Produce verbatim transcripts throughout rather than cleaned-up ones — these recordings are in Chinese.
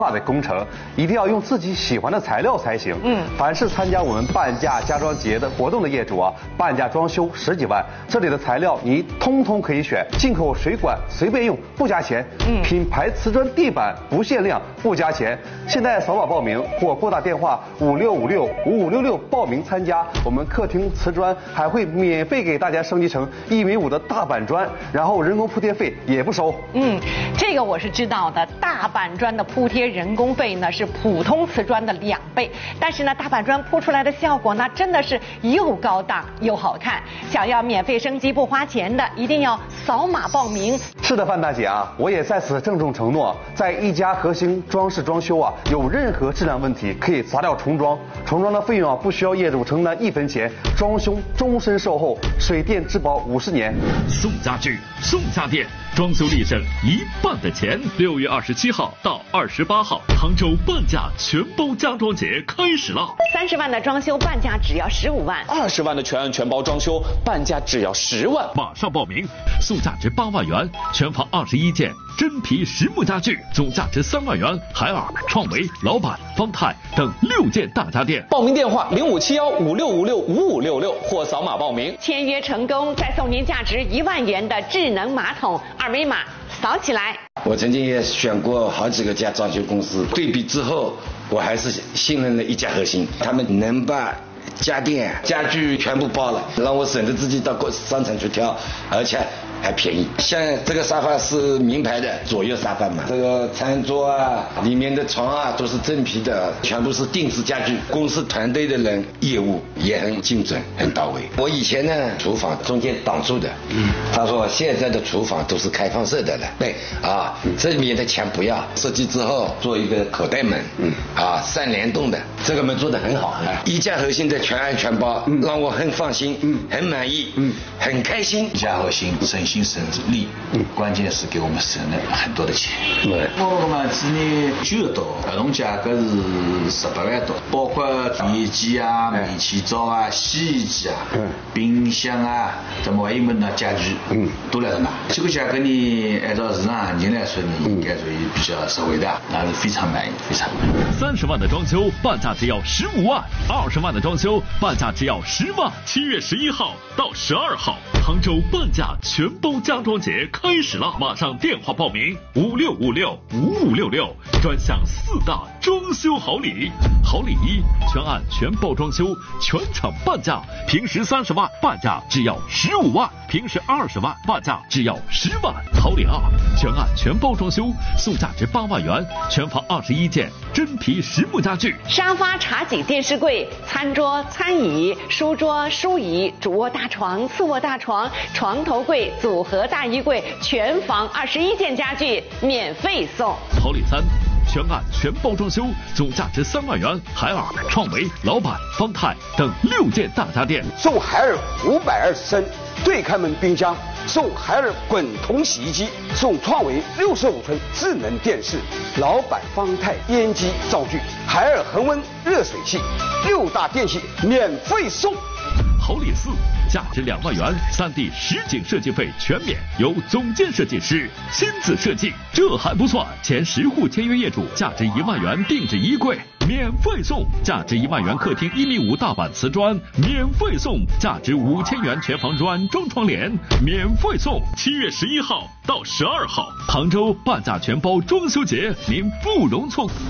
大的工程，一定要用自己喜欢的材料才行。 嗯， 凡是参加我们半价家装节的活动的业主啊，半价装修十几万，这里的材料你通通可以选，进口水管随便用不加钱。嗯，品牌瓷砖地板不限量不加钱。现在扫码报名或拨打电话五六五六五五六六报名参加，我们客厅瓷砖还会免费给大家升级成一米五的大板砖，然后人工铺贴费也不收。 嗯，这个我是知道的，大板砖的铺贴人工费呢是普通瓷砖的两倍，但是呢大板砖铺出来的效果呢真的是又高大又好看。想要免费升级不花钱的，一定要扫码报名。 是的，范大姐啊，我也在此郑重承诺，在一家核心装饰装修啊，有任何质量问题可以砸掉重装，重装的费用啊不需要业主承担一分钱，装修终身售后，水电质保五十年。 送家具，送家电，装修立省一半的钱。六月二十七号到二十八号，杭州半价全包家装节开始了。 三十万的装修半价只要十五万， 二十万的全案全包装修半价只要十万。 马上报名，送价值八万元，全房二十一件真皮实木家具，总价值三万元，海尔、创维、老板、方太等六件大家电。 报名电话零五七幺五六五六五五六六或扫码报名。 签约成功再送您价值一万元的智能马桶，二维码扫起来。 我曾经也选过好几个家装修公司，对比之后，我还是信任了一家核心，他们能把家电、家具全部包了，让我省得自己到商场去挑，而且还便宜。像这个沙发是名牌的左右沙发嘛，这个餐桌啊，里面的床啊都是真皮的，全部是定制家具。公司团队的人业务也很精准，很到位。我以前呢，厨房中间挡住的，嗯，他说现在的厨房都是开放式的了，对啊，这里面的墙不要，设计之后做一个口袋门，嗯，啊，三联动的，这个门做得很好，一家核心的全案全包，嗯，让我很放心，嗯，很满意，嗯，很开心。 一家核心省心省力，嗯，关键是给我们省了很多的钱。 对， 我嘛今年九十多，合同价格是十八万多，包括电视机啊、煤气灶啊、洗衣机啊、嗯、冰箱啊，怎么还有么那家具，嗯，都来了拿。这个价格呢，按照市场行情来说呢，应该属于比较实惠的，那是非常满意，非常满意。 三十万的装修半价只要十五万，二十万的装修半价只要十万。七月十一号到十二号，杭州半价全包家装节开始了，马上电话报名五六五六五五六六，专享四大装修好礼。好礼一，全案全包装修，全场半价，平时三十万半价只要十五万，平时二十万半价只要十万。好礼二，全案全包装修，送价值八万元，全房二十一件真皮实木家具， 沙发、茶几、电视柜、餐桌、餐椅、书桌、书椅、主卧大床、次卧大床、床头柜、组合大衣柜，全房二十一件家具免费送。 好礼三，全案全包装修，总价值三万元，海尔、创维、老板、方太等六件大家电， 送海尔五百二十升对开门冰箱，送海尔滚筒洗衣机，送创维六十五寸智能电视，老板方太烟机灶具，海尔恒温热水器，六大电器免费送。 好礼四，价值两万元，三 D 实景设计费全免，由总监设计师亲自设计。这还不算，前十户签约业主价值一万元定制衣柜免费送，价值一万元客厅一米五大板瓷砖免费送，价值五千元全房软装窗帘免费送。七月十一号到十二号，杭州半价全包装修节，您不容错过。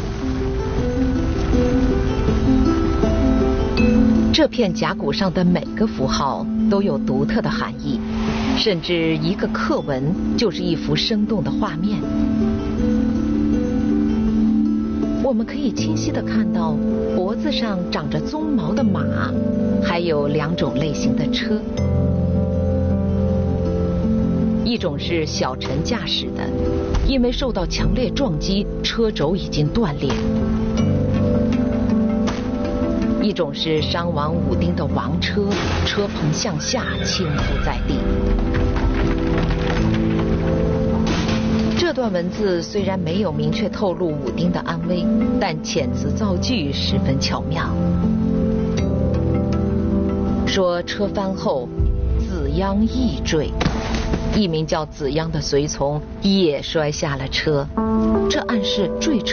这片甲骨上的每个符号都有独特的含义，甚至一个刻文就是一幅生动的画面。我们可以清晰地看到脖子上长着鬃毛的马，还有两种类型的车，一种是小陈驾驶的，因为受到强烈撞击，车轴已经断裂；一种是伤亡五丁的王车，车棚向下倾覆在地。这段文字虽然没有明确透露武丁的安危，但遣词造句十分巧妙。说车翻后，子央亦坠，一名叫子央的随从也摔下了车，这暗示坠车